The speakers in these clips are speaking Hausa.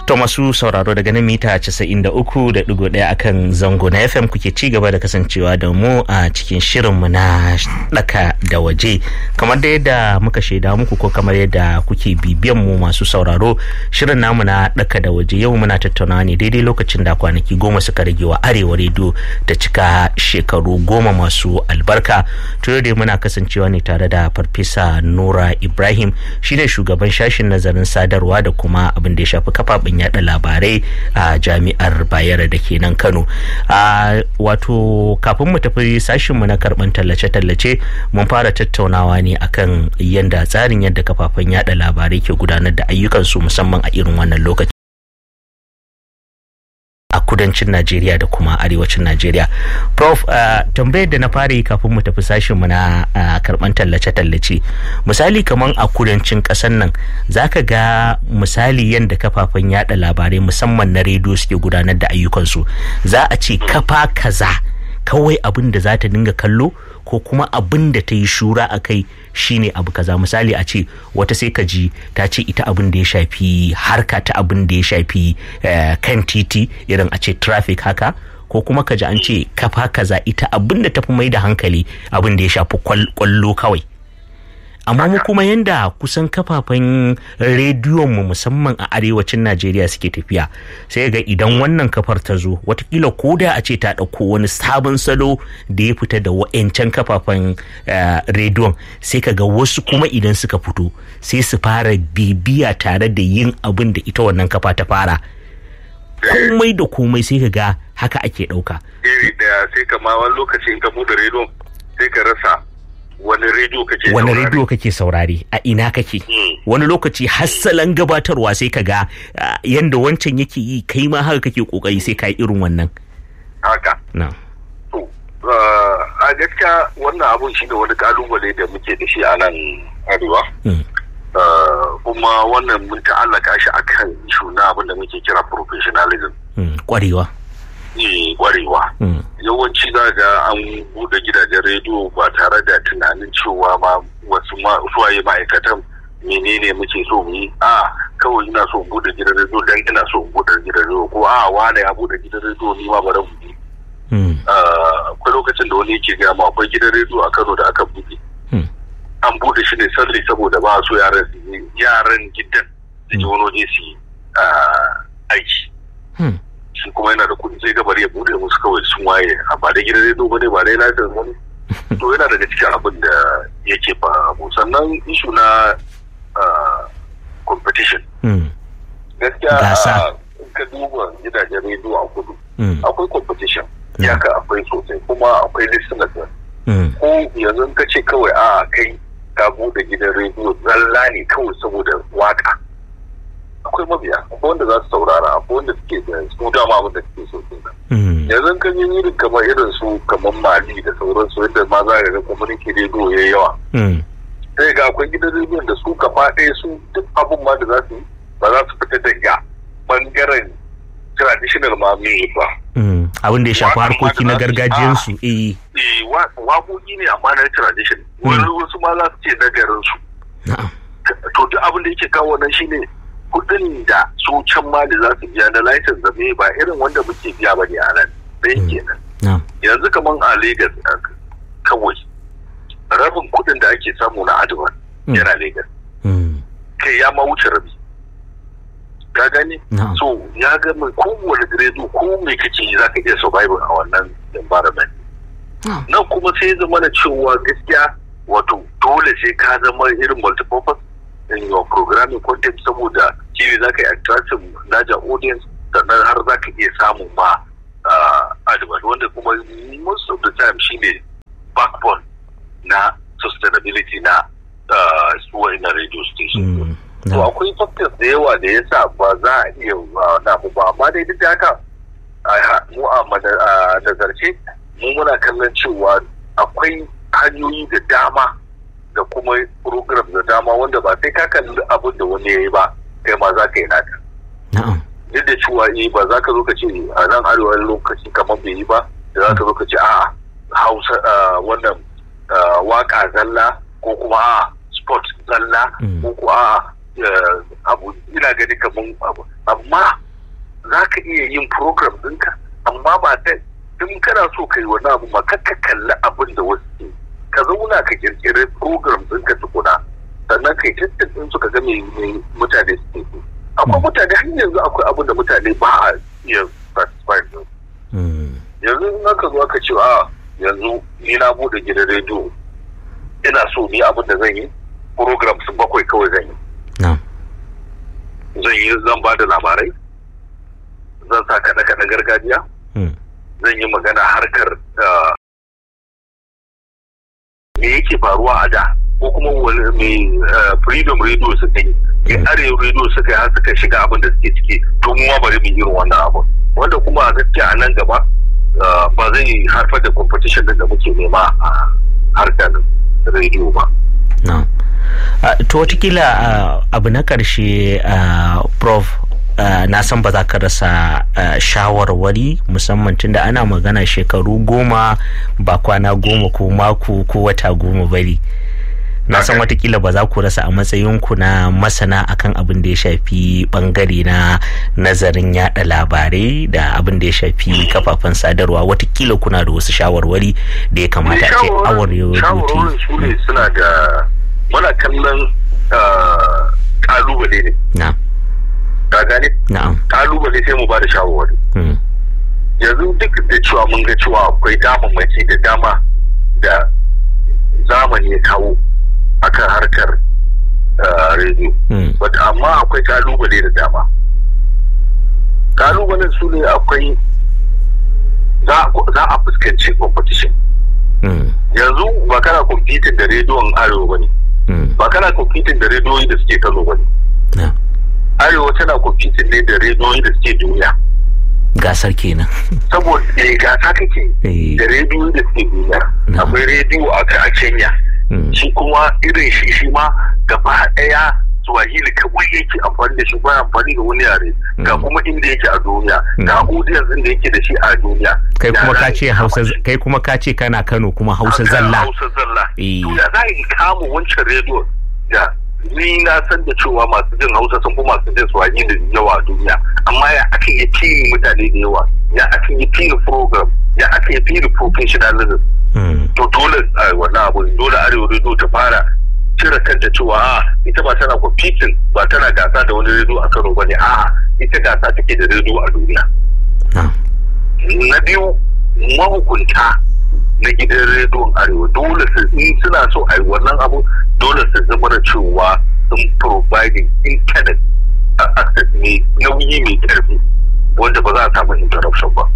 To masu sauraro daga nan mita 93.1 akan zango na FM kuke ci gaba da kasancewa da mu a cikin shirinmu na daka da waje. Kamar da yadda muka shaida muku ko kamar yadda kuke bibiyan mu masu sauraro, shirin namu na daka da waje yau muna tattaunawa ne daidai lokacin da kwanaki 10 suka rage wa Arewa Radio ta cika shekaru 10 masu albarka. To yau dai muna kasancewa ne tare da Farfesa Nura Ibrahim, shine shugaban sashin nazarin sadarwa da kuma abin da ya shafi kafafen yada labarai a jami'ar Bayero da ke nan Kano. Wato kafin mu tafi sashin mu na karban tallace-tallace, mun fara tattaunawa ne akan tsarin yadda kafafen yada labarai ke gudanar da ayyukansu musamman a irin wannan lokaci a kudancin Najeriya da kuma arewacin Najeriya. Prof, tambayar da na fara yi kafin mu tafi sashin mu na karban tallace-tallace, misali kaman a kudancin ƙasar nan zaka ga misali yadda kafafen yada labarai musamman na rediyo suke gudanar da ayyukansu, za a ce kafa kaza kawai abin da za ta dinga kallo ko kuma abin da ta yi shura a kai shine abu kaza. Misali a ce wata sai ka ji ta ce ita abin da ya shafi harka ta abin da ya shafi kan titi, irin a ce traffic haka, ko kuma ka ji an ce kafa kaza ita abin da ta fi mai da hankali abin da ya shafi kwallo kawai. Amma mu kuma yanda kusan kafafen rediyon mu musamman a arewacin Najeriya suke tafiya, sai ga idan wannan kafar ta zo watakila ko da a ce ta ɗauko wani sabon salo da ya fita da wa'ancan kafafen rediyon, sai ka ga wasu kuma idan suka fito sai su fara bibiya tare da yin abin da ita wannan kafa ta fara. Komai da komai sai ka ga haka ake ɗauka. Sai kama wani lokaci in ka buɗe rediyon sai ka rasa wani rediyo kake saurare, a ina kake. Wani lokaci hassalan gabatarwa sai ka ga yanda wancan yake yi kai ma haka kake kokari sai ka yi irin wannan haka. To a gaskiya wannan abun shi da wani kalubale da muke da shi a nan arewa, kuma wannan mun ta'allaka shi akan ishu na abin da muke kira professionalism, kwarewa. Yawanci za ga an bude gidajen rediyo ba tare da tunanin cewa ma wasu waye ma'aikatan menene muke so mu yi. Kawai ina so bude gidan rediyo dan ina so bude gidan rediyo, ko wane ya bude gidan rediyo ni ma bari mu yi. Akwai lokacin da wani yake ga ma akwai gidan rediyo a Kano da aka bude. An bude shi ne sarri saboda ba so yaran gidan da ji wani waje su yi aiki. Shi kuma yana da kuɗi sai gabar ya bude musu kawai sun waye, amma da gidan rediyo bane ba dai lafiyar wani. To yana daga cikin abin da yake faru. Sannan ishu na competition. Gaskiya ka duba gidajen rediyo a kudu akwai competition, yaka akwai sosai, kuma akwai listeners. Ko yanzu ka ce kawai kai ka bude gidan rediyo zalla ne kawai saboda waka, akwai mabiya, akwai wanda za su saurara, akwai wanda suke da su dama abin da suke so kenan. Yanzu kan yi irin kamar irin su kamar Mali da sauransu, yadda ma za ka ga community rediyo yayi yawa. Sai ga akwai gidan rediyon da su kafa ɗaya su duk abin ma da za su yi ba za su fita daga bangaren traditional ma music ba. Abin da ya shafi harkoki na gargajiyarsu. Waƙoƙi ne amma na tradition. Wani wasu ma za su ce na garinsu. To duk abin da yake kawo nan shine kudin da su can ma da za su biya na license da me ba irin wanda muke biya ba ne a nan da yake nan. Yanzu kaman a Lagos kawai rabin kudin da ake samu na Adwan yana Lagos. Kai ya ma wuce rabi. Ka gani? So ya ga mai kowane grade ko mai kake yi za ka iya survival a wannan environment. Nan kuma sai zama na cewa gaskiya wato dole sai ka zama irin multipurpose in your programming content, saboda shi za ka yi attracting larger audience, sannan har za ka iya samun ma advert, wanda kuma most of the time shi ne backbone na sustainability na suwa ina radio station. To akwai factors da yawa da ya sa ba za a iya na ba, amma dai duk da haka mu a nazarce mu muna kallon cewa akwai hanyoyi da dama da kuma program da dama wanda ba sai ka kalli abin da wani ya yi ba kai ma za ka yi naka. Duk da cewa ba za ka zo ka ce a nan arewa lokaci kamar bai yi ba, da za ka zo ka ce Hausa wannan waka zalla, ko kuma sport zalla, ko kuma abu ina gani kamar karamin abu, amma za ka iya yin program ɗinka, amma ba ta in kana so ka yi wani abu ma ka kalli abin da wasu ke, ka zauna ka kirkiri program ɗinka tukuna, sannan ka yi tattalin su ka ga me mutane suke so. Akwai mutane har yanzu akwai abin da mutane ba a iya satisfied da yanzu in aka zo aka ce yanzu ni na bude gidan rediyo ina so ni abin da zan yi program su 7 kawai zan yi zan ba da labarai, zan sa kaɗe-kaɗen gargajiya, zan yi magana harkar me yake faruwa a da, ko kuma me freedom radio suka yi, arewa radio suka yi har suka shiga abin da suke ciki, to mu ma bari mu irin wannan abu, wanda kuma gaskiya a nan gaba ba zai haifar da competition da muke nema a harkar radio ba. To watakila abu na karshe prof, na san ba za ka rasa shawarwari, musamman tunda ana magana shekaru 10 ba kwana 10 ko mako ko wata 10 bari. Na san watakila ba za ku rasa a matsayinku na masana akan abin da ya shafi bangare na nazarin yada labarai da abin da ya shafi kafafen sadarwa, watakila kuna da wasu shawarwari da ya kamata a ce shawarwarin su ne suna da muna kallon kalubale ne. Ka gane? Kalubale sai mu ba da shawarwari. Yanzu duk da cewa mun ga cewa akwai damammaki da dama da zamani ya kawo akan harkar rediyo, amma akwai kalubale da dama. Kalubalen su ne akwai za a fuskanci competition. Yanzu ba kana competing da rediyon arewa ba ne, ba kana competing da rediyoyi da suke Kano ba ne. Arewa tana competing ne da rediyoyi da suke duniya. Gasar kenan. Saboda gasa kake da rediyoyi da suke duniya. Akwai rediyo a Kenya. Shi kuma irin shi ma gaba daya Swahili kawai yake amfani da shi, ba amfani da wani yare, ga kuma inda yake a duniya, ga audience inda yake da shi a duniya. Kai kuma ka ce kana Kano kuma Hausa zalla. Duniya za yi kama wancan rediyo da ni na san da cewa masu jin Hausa sun fi masu jin Swahili da yawa a duniya, amma ya aka yi fili mutane da yawa, ya aka yi fili program, ya aka yi fili professionalism. To dole wannan abu dole arewa rediyo ta fara cire kanta cewa ita ba tana competing, ba tana gasa da wani rediyo a Kano bane, ita gasa take da rediyo a duniya. Na biyu, mahukunta na gidan rediyon arewa dole su in suna so a yi wannan abu dole su zama da cewa sun providing internet access ne nauyi mai karfi wanda ba za a samu interruption ba.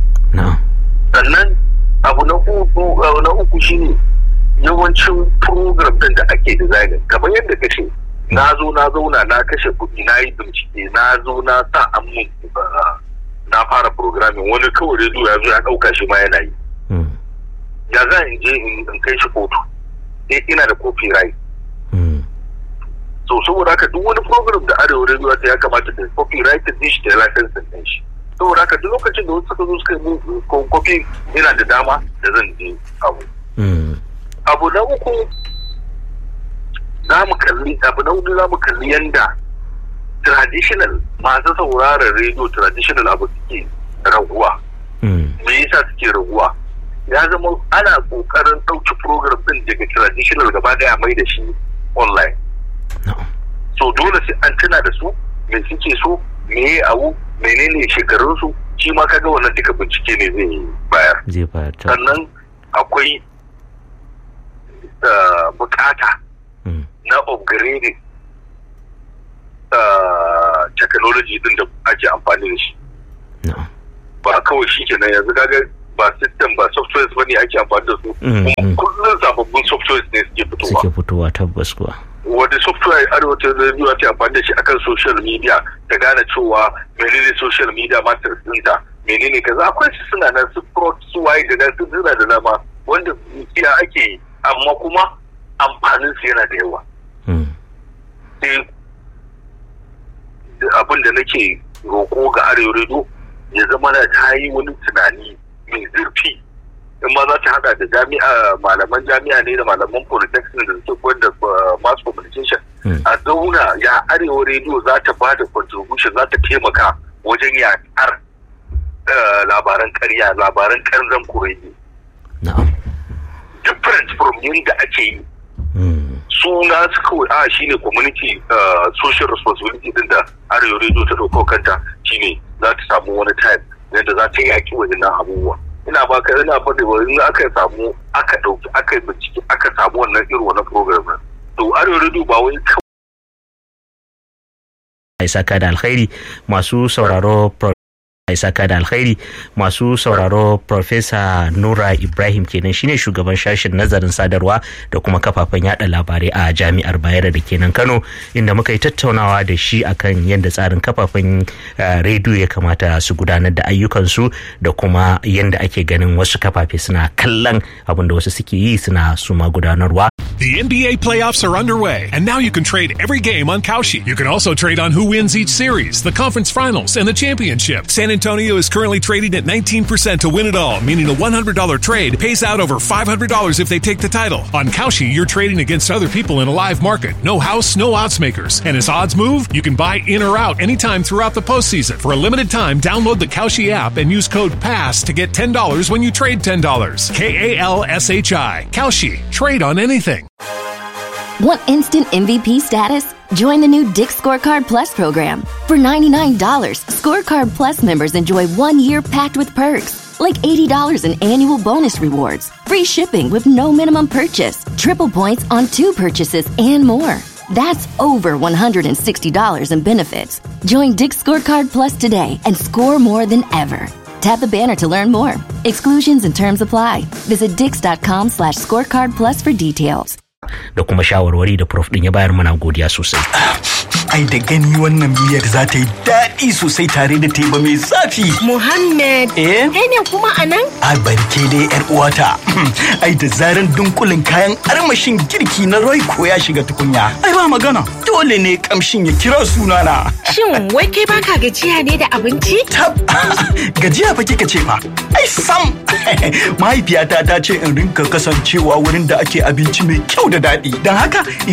Sannan abu na uku shine yawancin program din da ake designing, kamar yadda kace na zauna na kashe kuɗi na yi bincike, na zo na sa amin na fara programming, wani kawai rediyo ya zo ya ɗauka shi ma yana yi. Ya za in je in kai shi kotu, sai ina da copyright. So saboda haka duk wani program da arewa rediyo ta ya kamata da copyright din shi da license din shi. Saboda haka duk lokacin da wasu suka zo suka yi copy, ina da dama da zan je abu. Abu na uku za mu kalli yanda traditional masu sauraron rediyo traditional abu suke raguwa. Me yasa suke raguwa? Ya zama ana kokarin ɗauki program ɗin daga traditional gaba daya mai da shi online. So dole sai an tuna da su me suke so, me abu, menene shekarunsu, shi ma kaga wannan duka bincike ne zai bayar. Sannan akwai bukata na upgrading technology din da ake amfani da shi. Ba kawai shi kenan yanzu kaga ba system ba softwares bane ake amfani da su, kullum sababbin softwares ne suke fitowa. Tabbas kuwa. Wanda software arewa ta rediyo ta amfani da shi akan social media ta gane cewa menene social media matters ɗinta, menene kaza, akwai su suna nan su fraud su waye da su zira da nama wanda iya ake yi, amma kuma amfanin su yana da yawa. Sai abin da nake roƙo ga arewa rediyo ya zama na ta yi wani tunani mai zurfi, in ma za ta hada da jami'a, malaman jami'a ne da malaman polytechnic da suke koyar da mass communication, a zauna ya Arewa rediyo za ta ba da contribution, za ta taimaka wajen yaƙar labaran ƙarya, labaran ƙarzan kurege. Different from yadda ake yi. Suna su kawai shine community social responsibility din da Arewa rediyo ta ɗauko kanta shine za ta samu wani time yadda za ta yaƙi waɗannan abubuwa. Ina faɗi wa in aka yi bincike aka samu wannan irin wannan program to Arewa rediyo ba wai saka da alkhairi masu sauraro Profesa Nura Ibrahim kenan shine shugaban sashen nazarin sadarwa da kuma kafafen yada labarai a Jami'ar Bayero da kenan Kano, inda muka yi tattaunawa da shi akan yadda tsarin kafafen rediyo ya kamata su gudanar da ayyukansu da kuma yadda ake ganin wasu kafafe suna kallon abin da wasu suke yi suna suma gudanarwa. The NBA playoffs are underway, and now you can trade every game on Kalshi. You can also trade on who wins each series, the conference finals, and the championship. San Antonio is currently trading at 19% to win it all, meaning a $100 trade pays out over $500 if they take the title. On Kalshi, you're trading against other people in a live market. No house, no odds makers. And as odds move, you can buy in or out anytime throughout the postseason. For a limited time, download the Kalshi app and use code PASS to get $10 when you trade $10. KALSHI. Kalshi. Trade on anything. Want instant MVP status? Join the new Dick's Scorecard Plus program. For $99, Scorecard Plus members enjoy 1 year packed with perks, like $80 in annual bonus rewards, free shipping with no minimum purchase, triple points on 2 purchases, and more. That's over $160 in benefits. Join Dick's Scorecard Plus today and score more than ever. Tap the banner to learn more. Exclusions and terms apply. Visit dix.com/scorecard plus for details. Da kuma shawarwari da prof din ya bayar, mana godiya sosai. Ai da gani wannan miyar za ta yi daɗi sosai tare da teba mai zafi. Muhammad, kai ne kuma a nan? Ai barke dai yar uwata. Ai da zaran dunkulin kayan armashin girki na Royco ya shiga tukunya. Ai ba magana. Dole ne kamshin ya kira sunana. Shin wai kai baka gajiya ne da abinci? Tab, gajiya fa kika ce fa. Ai sam. Mahaifiyata ta ce in rinka kasancewa wurin da ake abinci mai kyau da daɗi. Don haka